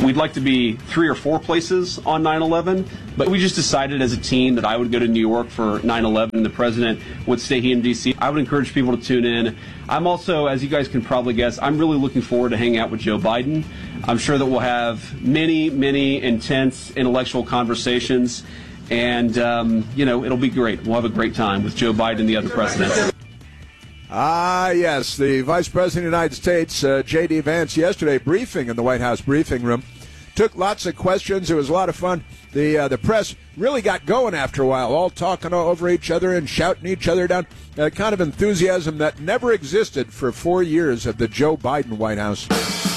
We'd like to be 3 or 4 places on 9/11, but we just decided as a team that I would go to New York for 9/11. The president would stay here in D.C. I would encourage people to tune in. I'm also, as you guys can probably guess, I'm really looking forward to hanging out with Joe Biden. I'm sure that we'll have many, many intense intellectual conversations, and, it'll be great. We'll have a great time with Joe Biden and the other presidents. Yes, the Vice President of the United States, J.D. Vance, yesterday briefing in the White House briefing room. Took lots of questions. It was a lot of fun. The press really got going after a while, all talking over each other and shouting each other down. Kind of enthusiasm that never existed for 4 years of the Joe Biden White House.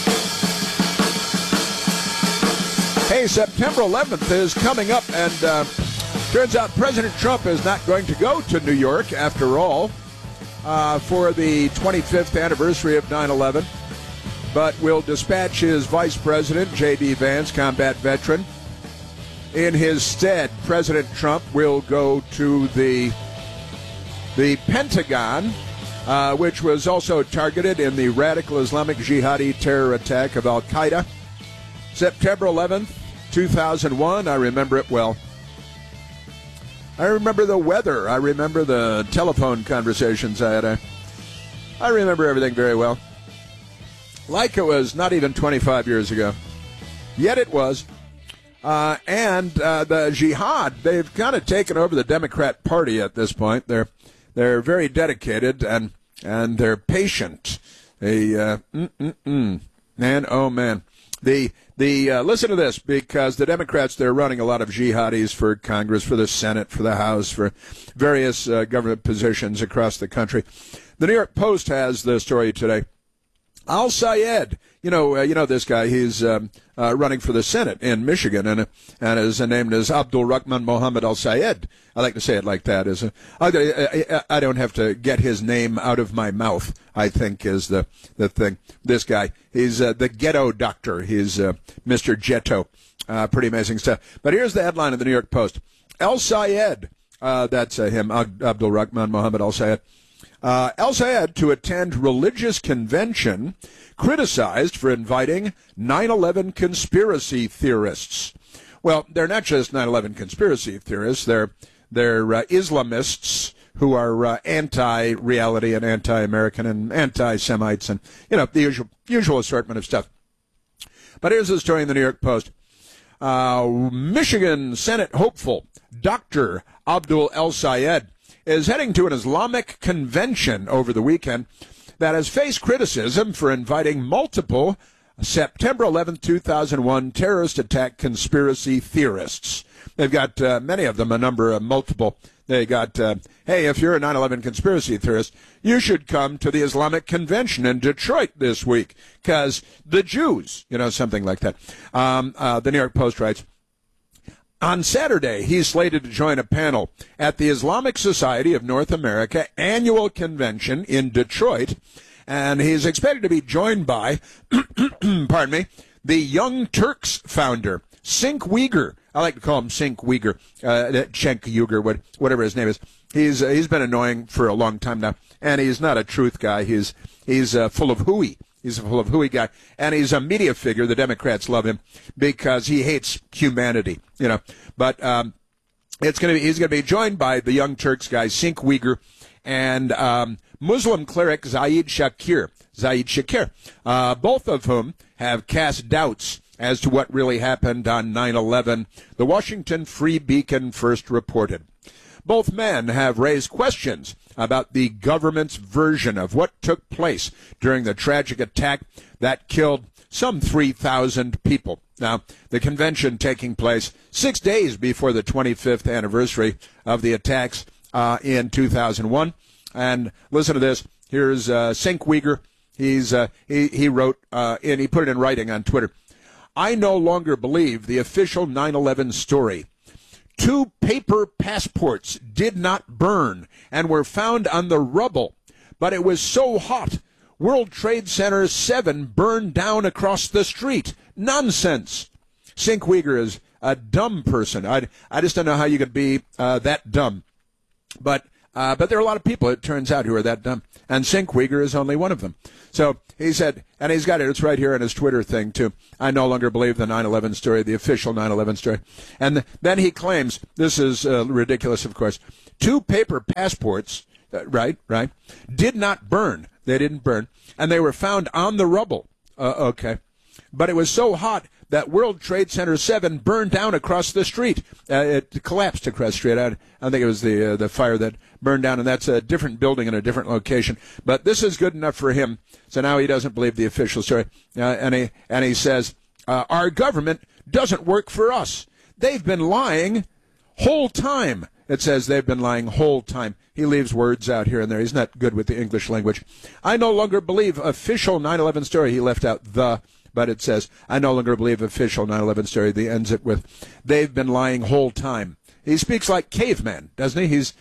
Hey, September 11th is coming up, and turns out President Trump is not going to go to New York after all for the 25th anniversary of 9/11. But will dispatch his vice president, J.D. Vance, combat veteran. In his stead, President Trump will go to the Pentagon, which was also targeted in the radical Islamic jihadi terror attack of Al-Qaeda. September 11th, 2001, I remember it well. I remember the weather. I remember the telephone conversations I had. I remember everything very well. Like it was not even 25 years ago. Yet it was. And the jihad, they've kind of taken over the Democrat Party at this point. They're very dedicated and they're patient. Man, oh man. Listen to this, because the Democrats, they're running a lot of jihadis for Congress, for the Senate, for the House, for various government positions across the country. The New York Post has the story today. Al-Sayed, you know this guy. He's running for the Senate in Michigan, and his name is Abdul Rahman Mohammed Al-Sayed. I like to say it like that. I don't have to get his name out of my mouth, I think, is the thing. This guy, he's the ghetto doctor. He's Mr. Jetto. Pretty amazing stuff. But here's the headline of the New York Post. Al-Sayed, that's him, Abdul Rahman Mohammed Al-Sayed. Al-Sayed to attend religious convention criticized for inviting 9/11 conspiracy theorists. Well, they're not just 9/11 conspiracy theorists. They're Islamists who are anti-reality and anti-American and anti-Semites and, the usual assortment of stuff. But here's the story in the New York Post. Michigan Senate hopeful Dr. Abdul Al-Sayed is heading to an Islamic convention over the weekend that has faced criticism for inviting multiple September 11, 2001 terrorist attack conspiracy theorists. They've got many of them, a number of multiple. They got, hey, if you're a 9/11 conspiracy theorist, you should come to the Islamic convention in Detroit this week, because the Jews, something like that. The New York Post writes, on Saturday, he's slated to join a panel at the Islamic Society of North America annual convention in Detroit, and he's expected to be joined by, pardon me, the Young Turks founder, Cenk Uygur. I like to call him Cenk Uygur, Cenk Uygur, whatever his name is. He's been annoying for a long time now, and he's not a truth guy. He's full of hooey. He's a full of hooey guy, and he's a media figure. The Democrats love him because he hates humanity, But he's going to be joined by the Young Turks guy, Cenk Uygur, and Muslim cleric Zaid Shakir, both of whom have cast doubts as to what really happened on 9/11, the Washington Free Beacon first reported. Both men have raised questions about the government's version of what took place during the tragic attack that killed some 3,000 people. Now, the convention taking place 6 days before the 25th anniversary of the attacks in 2001. And listen to this. Here's Cenk Uygur. He wrote, and he put it in writing on Twitter. I no longer believe the official 9/11 story. 2 paper passports did not burn and were found on the rubble, but it was so hot. World Trade Center 7 burned down across the street. Nonsense. Cenk Uygur is a dumb person. I just don't know how you could be that dumb. But But there are a lot of people, it turns out, who are that dumb. And Sink Uyghur is only one of them. So he said, and he's got it, it's right here on his Twitter thing, too. I no longer believe the 9/11 story, the official 9/11 story. And then he claims, this is ridiculous, of course, 2 paper passports, right, did not burn. They didn't burn. And they were found on the rubble. Okay. But it was so hot that World Trade Center 7 burned down across the street. It collapsed across the street. I think it was the fire that burned down, and that's a different building in a different location. But this is good enough for him. So now he doesn't believe the official story. And he says, our government doesn't work for us. They've been lying whole time. It says they've been lying whole time. He leaves words out here and there. He's not good with the English language. I no longer believe official 9/11 story. He left out the, but it says, I no longer believe official 9/11 story. He ends it with, they've been lying whole time. He speaks like caveman, doesn't he? He's,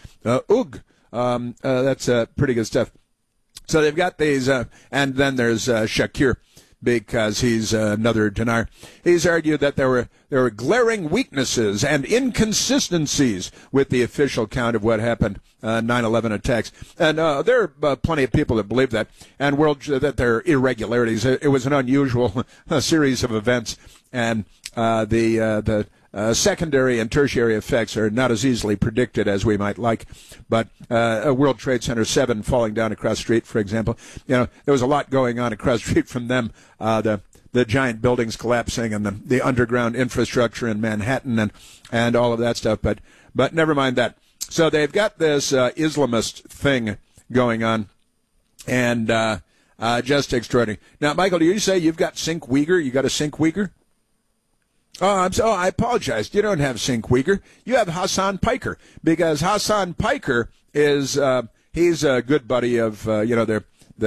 that's pretty good stuff. So they've got these, and then there's Shakir, because he's another denier. He's argued that there were glaring weaknesses and inconsistencies with the official count of what happened, 9/11 attacks. And there are plenty of people that believe that, and that there are irregularities. It was an unusual series of events, and the secondary and tertiary effects are not as easily predicted as we might like. But a World Trade Center 7 falling down across the street, for example, there was a lot going on across the street from them. The giant buildings collapsing and the underground infrastructure in Manhattan and all of that stuff. But never mind that. So they've got this Islamist thing going on, and just extraordinary. Now, Michael, do you say you've got Sink Uyghur? You got a Sink Uyghur? Oh, I apologize. You don't have Sink Uyghur. You have Hassan Piker, because Hassan Piker is he's a good buddy of the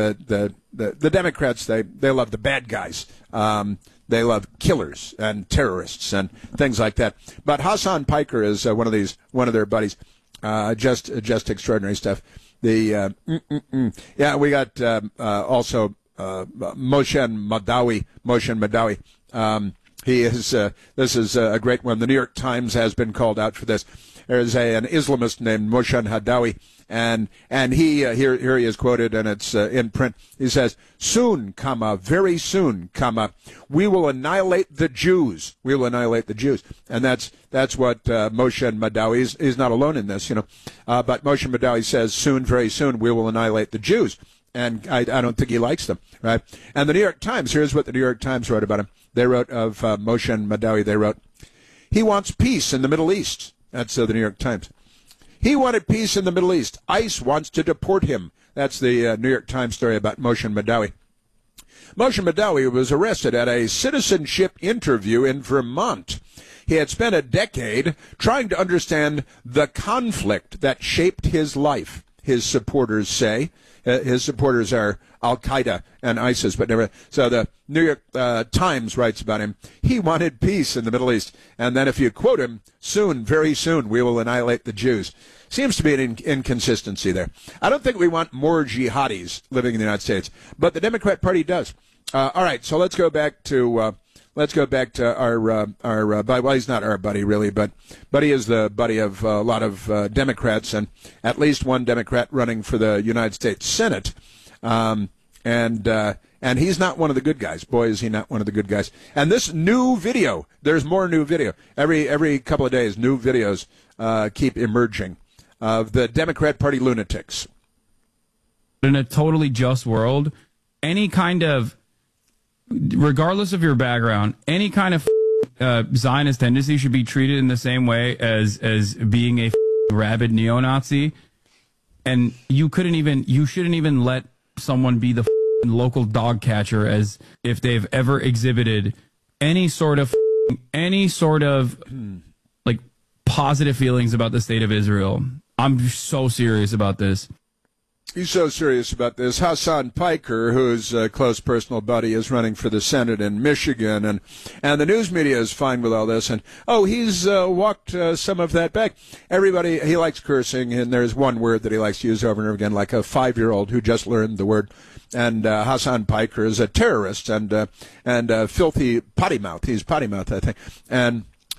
Democrats. They love the bad guys. They love killers and terrorists and things like that. But Hassan Piker is one of their buddies. Just extraordinary stuff. Yeah, we got also Moshen Madawi. He is. This is a great one. The New York Times has been called out for this. There's an Islamist named Moshen Hadawi, and he here he is quoted, and it's in print. He says, "Soon, very soon, we will annihilate the Jews. We will annihilate the Jews." And that's what Moshen Madawi is not alone in this, But Moshen Madawi says, "Soon, very soon, we will annihilate the Jews." And I don't think he likes them, right? And the New York Times, here's what the New York Times wrote about him. They wrote of Moshen Madawi, they wrote, he wants peace in the Middle East. That's the New York Times. He wanted peace in the Middle East. ICE wants to deport him. That's the New York Times story about Moshen Madawi. Moshen Madawi was arrested at a citizenship interview in Vermont. He had spent a decade trying to understand the conflict that shaped his life, his supporters say. His supporters are Al-Qaeda and ISIS, but never. So the New York Times writes about him. He wanted peace in the Middle East. And then if you quote him, soon, very soon, we will annihilate the Jews. Seems to be an inconsistency there. I don't think we want more jihadis living in the United States, but the Democrat Party does. All right, so let's go back to our buddy. Well, he's not our buddy really, but he is the buddy of a lot of Democrats, and at least one Democrat running for the United States Senate. And he's not one of the good guys. Boy, is he not one of the good guys. And this new video, there's more new video. Every couple of days, new videos keep emerging of the Democrat Party lunatics. In a totally just world, any kind of, regardless of your background, any kind of Zionist tendency should be treated in the same way as being a rabid neo-Nazi. And you shouldn't even let someone be the local dog catcher as if they've ever exhibited any sort of like positive feelings about the state of Israel. I'm so serious about this. He's so serious about this. Hassan Piker, whose close personal buddy, is running for the Senate in Michigan, and the news media is fine with all this. And he's walked some of that back. Everybody, he likes cursing, and there's one word that he likes to use over and over again, like a 5-year-old who just learned the word. And Hassan Piker is a terrorist and filthy potty mouth. He's potty mouth, I think. And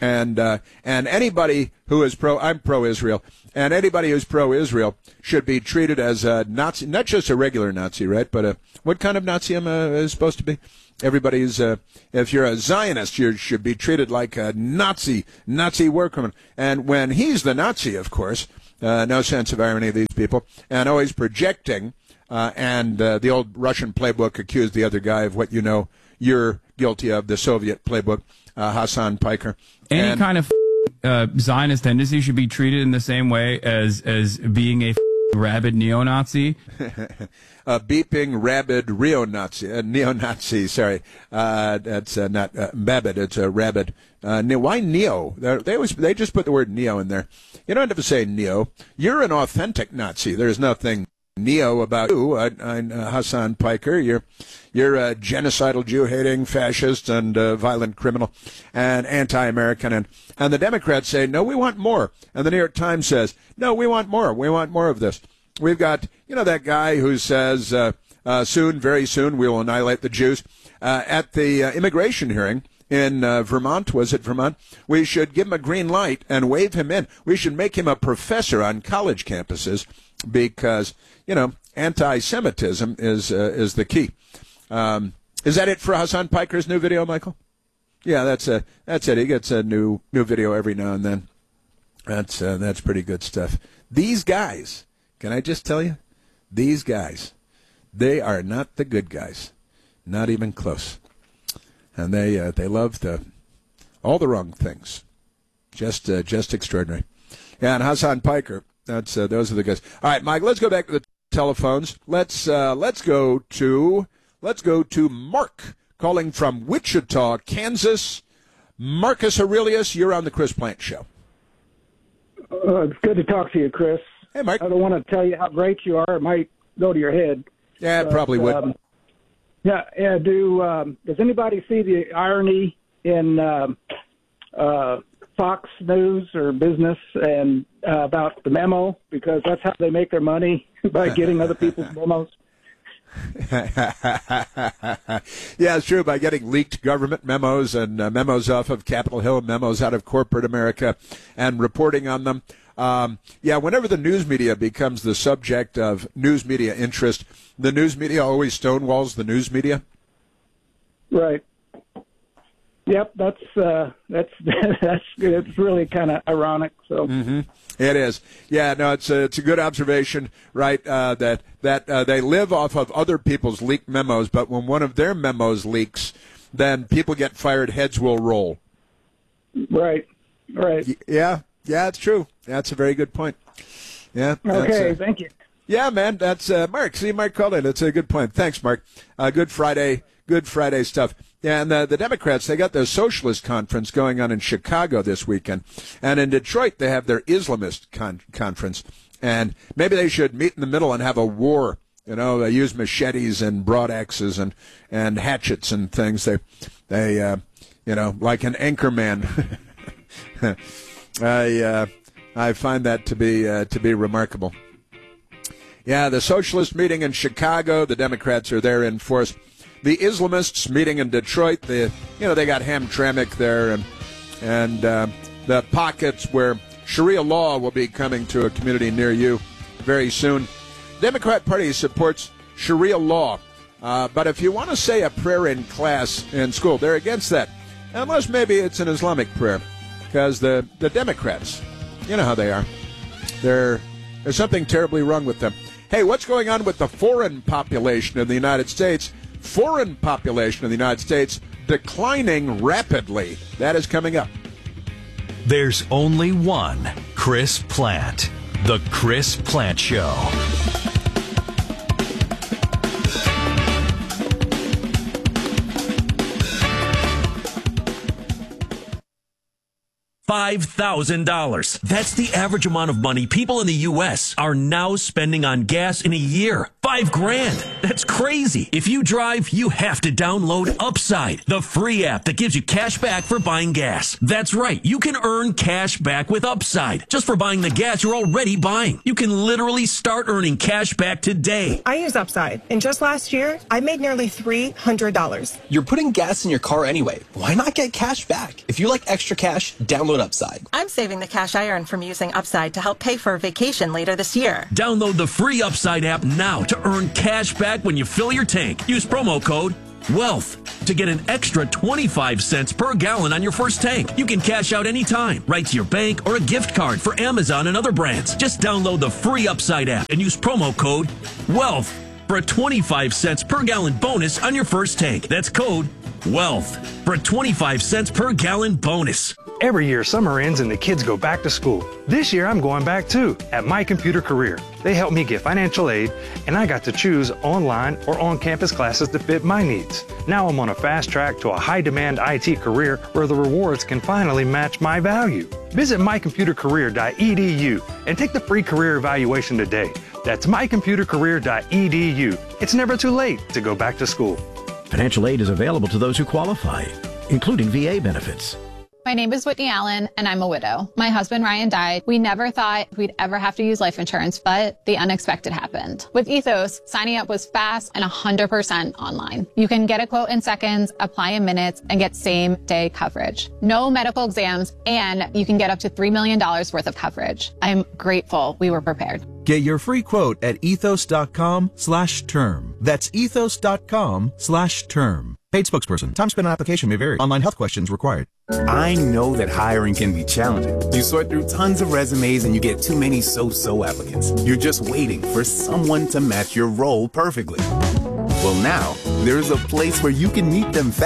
And anybody who is I'm pro-Israel, and anybody who's pro-Israel should be treated as a Nazi, not just a regular Nazi, right? But what kind of Nazi am I supposed to be? Everybody's, if you're a Zionist, you should be treated like a Nazi war criminal. And when he's the Nazi, of course, no sense of irony of these people, and always projecting, and the old Russian playbook accused the other guy of what you're guilty of, the Soviet playbook, Hassan Piker. Any kind of Zionist tendency should be treated in the same way as being a rabid neo-Nazi. A beeping, rabid neo-Nazi, sorry. That's not Babbitt, it's a rabid. Why neo? They just put the word neo in there. You don't have to say neo. You're an authentic Nazi. There's nothing neo about you, Hassan Piker. You're a genocidal, Jew-hating fascist and violent criminal and anti-American. And the Democrats say, no, we want more. And the New York Times says, no, we want more. We want more of this. We've got, that guy who says, soon, very soon, we will annihilate the Jews. At the immigration hearing in Vermont, was it Vermont? We should give him a green light and wave him in. We should make him a professor on college campuses because, anti-Semitism is the key. Is that it for Hassan Piker's new video, Michael? Yeah, that's it. He gets a new video every now and then. That's pretty good stuff. These guys, can I just tell you? These guys, they are not the good guys. Not even close. And they love all the wrong things. Just extraordinary. Yeah, and Hassan Piker, those are the guys. All right, Mike, let's go back to the telephones. Let's go to Mark calling from Wichita, Kansas. Marcus Aurelius, you're on the Chris Plante Show. It's good to talk to you, Chris. Hey, Mark. I don't want to tell you how great you are. It might go to your head. Yeah, it probably would. Does anybody see the irony in Fox News or business and about the memo? Because that's how they make their money, by getting other people's memos. Yeah, it's true, by getting leaked government memos and memos off of Capitol Hill, memos out of corporate America, and reporting on them. Whenever the news media becomes the subject of news media interest, the news media always stonewalls the news media. Right. Yep, that's it's really kind of ironic. So It is. Yeah, no, it's a good observation, right? That they live off of other people's leaked memos, but when one of their memos leaks, then people get fired, heads will roll. Right. Yeah, it's true. That's a very good point. Yeah. Okay, thank you. Yeah, man, that's Mark. See, Mark called in. It's a good point. Thanks, Mark. Good Friday stuff. Yeah, and the Democrats, they got their socialist conference going on in Chicago this weekend. And in Detroit, they have their Islamist conference. And maybe they should meet in the middle and have a war. They use machetes and broadaxes and hatchets and things. They like an anchorman. I find that to be remarkable. Yeah, the socialist meeting in Chicago, the Democrats are there in force. The Islamists meeting in Detroit, they got Hamtramck there, and the pockets where Sharia law will be coming to a community near you very soon. The Democrat Party supports Sharia law, but if you want to say a prayer in class in school, they're against that, unless maybe it's an Islamic prayer, because the Democrats, you know how they are. There's something terribly wrong with them. Hey, what's going on with the foreign population in the United States? Foreign population in the United States declining rapidly. That is coming up. There's only one Chris Plante. The Chris Plante Show. $5,000. That's the average amount of money people in the U.S. are now spending on gas in a year. $5,000. That's crazy. If you drive, you have to download Upside, the free app that gives you cash back for buying gas. That's right. You can earn cash back with Upside just for buying the gas you're already buying. You can literally start earning cash back today. I use Upside, and just last year, I made nearly $300. You're putting gas in your car anyway. Why not get cash back? If you like extra cash, download Upside. I'm saving the cash I earned from using Upside to help pay for a vacation later this year. Download the free Upside app now to earn cash back when you fill your tank. Use promo code WEALTH to get an extra 25 cents per gallon on your first tank. You can cash out anytime, right to your bank or a gift card for Amazon and other brands. Just download the free Upside app and use promo code WEALTH for a 25 cents per gallon bonus on your first tank. That's code WEALTH for a 25 cents per gallon bonus. Every year, summer ends and the kids go back to school. This year, I'm going back too, at My Computer Career. They helped me get financial aid, and I got to choose online or on-campus classes that fit my needs. Now I'm on a fast track to a high-demand IT career where the rewards can finally match my value. Visit mycomputercareer.edu and take the free career evaluation today. That's mycomputercareer.edu. It's never too late to go back to school. Financial aid is available to those who qualify, including VA benefits. My name is Whitney Allen, and I'm a widow. My husband, Ryan, died. We never thought we'd ever have to use life insurance, but the unexpected happened. With Ethos, signing up was fast and 100% online. You can get a quote in seconds, apply in minutes, and get same-day coverage. No medical exams, and you can get up to $3 million worth of coverage. I'm grateful we were prepared. Get your free quote at ethos.com/term. That's ethos.com/term. Paid spokesperson. Time spent on application may vary. Online health questions required. I know that hiring can be challenging. You sort through tons of resumes and you get too many so-so applicants. You're just waiting for someone to match your role perfectly. Well, now, there's a place where you can meet them fast.